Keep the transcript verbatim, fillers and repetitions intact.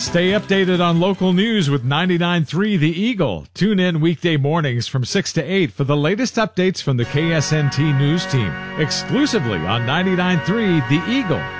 Stay updated on local news with ninety-nine point three The Eagle. Tune in weekday mornings from six to eight for the latest updates from the K S N T News team, exclusively on ninety-nine point three The Eagle.